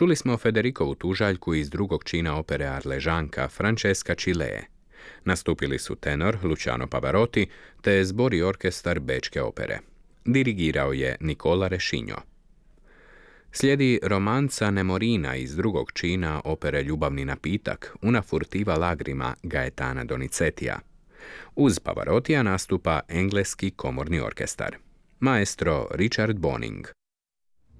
Čuli smo Federikovu tužaljku iz drugog čina opere Arležanka Francesca Cilee. Nastupili su tenor Luciano Pavarotti te zbor i orkestar Bečke opere. Dirigirao je Nicola Rescigno. Slijedi romanca Nemorina iz drugog čina opere Ljubavni napitak Una furtiva lagrima Gaetana Donizetija. Uz Pavarottija nastupa engleski komorni orkestar. Maestro Richard Boning.